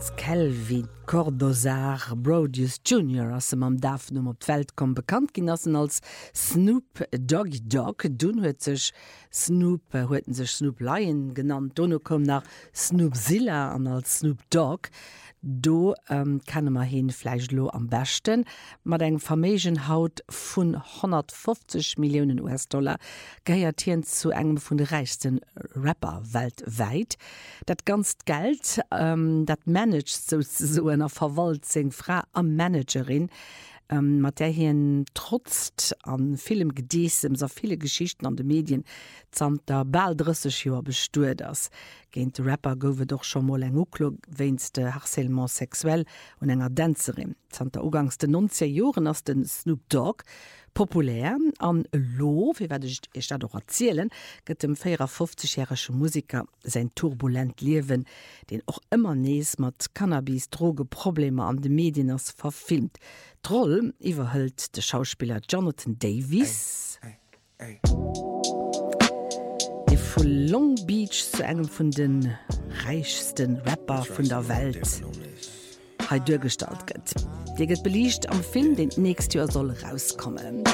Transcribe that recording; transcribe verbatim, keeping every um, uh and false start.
als Calvin Cordozar Brodius Junior ass em am Dafnum op d'Welt kom bekannt ginnassen als Snoop Doggy Dogg. Dun huet sech Snoop hueten sech Snoop Lion genannt. Donno kom nach Snoopzilla an als Snoop Dogg. Do ähm, kann man hin Fleischlo am besten mat eng Vermegenhaut vun hundertfünfzig Millionen US-Dollar geiert zu engem vun de reichsten Rapper weltweit. Dat ganz Geld ähm, dat managt so, so einer Verwaltung Frau am Managerin. Ähm, mat der hien trotzt an vielem Gedeesem so viele Geschichten an de Medien zamt der bald dreißig Joer bestuert ass. Géint de Rapper gowe doch schon mal eng Uklo wéinste Harcèlement sexuell und enger Tänzerin. Zamt der ugangs de neunzig Joren ass den Snoop Dogg populär an Lo, wie werde ich, ich da doch erzählen, gëtt dem fünfundvierzig-jährige Musiker sein turbulent Leben, den auch immer nees mat Cannabis, Drogeprobleme an de Medien as verfilmt. Troll iwwerhëlt de Schauspieler Jonathan Davis. Hey, hey, hey. Die vu Long Beach zu engem vun den reichsten Rapper vun der Welt ha durchgestaltet gëtt. Dir gëtt belicht am Film, den nächst Jahr soll rauskommen.